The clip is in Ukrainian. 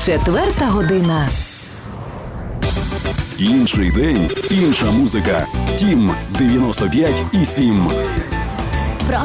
4 година. Інший день, інша музика. Тім 95,7.